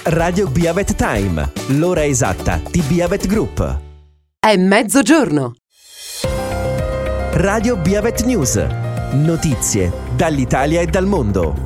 Radio Biavet Time, l'ora esatta di Biavet Group. È mezzogiorno. Radio Biavet News, notizie dall'Italia e dal mondo.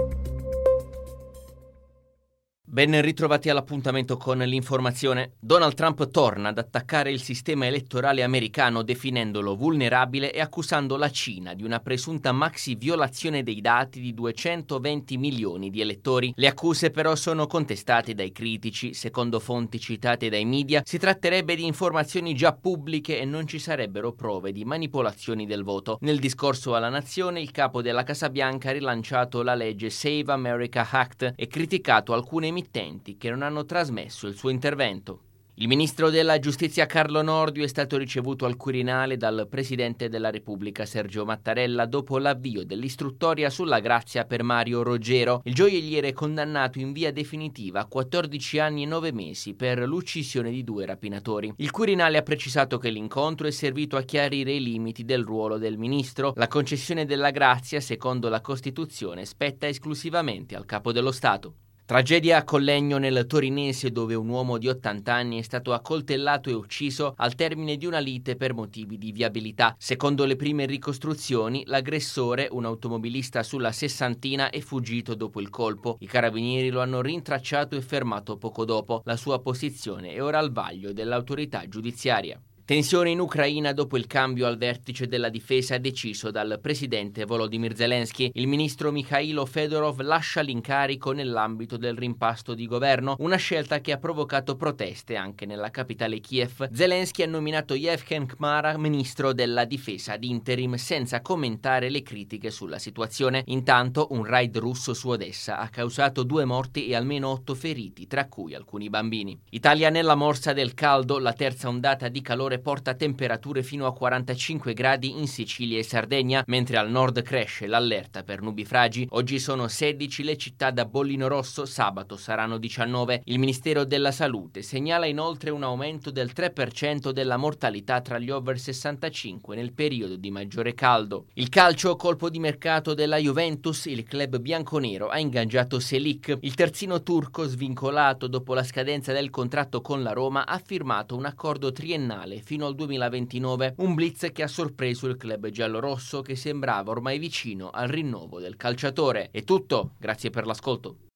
Ben ritrovati all'appuntamento con l'informazione. Donald Trump torna ad attaccare il sistema elettorale americano definendolo vulnerabile e accusando la Cina di una presunta maxi violazione dei dati di 220 milioni di elettori. Le accuse però sono contestate dai critici. Secondo fonti citate dai media, si tratterebbe di informazioni già pubbliche e non ci sarebbero prove di manipolazioni del voto. Nel discorso alla nazione, il capo della Casa Bianca ha rilanciato la legge Save America Act e criticato alcune emittenti che non hanno trasmesso il suo intervento. Il ministro della Giustizia Carlo Nordio è stato ricevuto al Quirinale dal Presidente della Repubblica Sergio Mattarella dopo l'avvio dell'istruttoria sulla grazia per Mario Roggero, il gioielliere condannato in via definitiva a 14 anni e 9 mesi per l'uccisione di 2 rapinatori. Il Quirinale ha precisato che l'incontro è servito a chiarire i limiti del ruolo del ministro. La concessione della grazia, secondo la Costituzione, spetta esclusivamente al Capo dello Stato. Tragedia a Collegno nel Torinese, dove un uomo di 80 anni è stato accoltellato e ucciso al termine di una lite per motivi di viabilità. Secondo le prime ricostruzioni, l'aggressore, un automobilista sulla sessantina, è fuggito dopo il colpo. I carabinieri lo hanno rintracciato e fermato poco dopo. La sua posizione è ora al vaglio dell'autorità giudiziaria. Tensione in Ucraina dopo il cambio al vertice della difesa deciso dal presidente Volodymyr Zelensky. Il ministro Mikhailo Fedorov lascia l'incarico nell'ambito del rimpasto di governo, una scelta che ha provocato proteste anche nella capitale Kiev. Zelensky ha nominato Yevhen Kmara ministro della difesa ad interim senza commentare le critiche sulla situazione. Intanto un raid russo su Odessa ha causato 2 morti e almeno 8 feriti, tra cui alcuni bambini. Italia nella morsa del caldo, la terza ondata di calore porta temperature fino a 45 gradi in Sicilia e Sardegna, mentre al nord cresce l'allerta per nubifragi. Oggi sono 16 le città da bollino rosso, sabato saranno 19. Il Ministero della Salute segnala inoltre un aumento del 3% della mortalità tra gli over 65 nel periodo di maggiore caldo. Il calcio, colpo di mercato della Juventus, il club bianconero ha ingaggiato Selik. Il terzino turco, svincolato dopo la scadenza del contratto con la Roma, ha firmato un accordo triennale fino al 2029, un blitz che ha sorpreso il club giallorosso che sembrava ormai vicino al rinnovo del calciatore. È tutto, grazie per l'ascolto.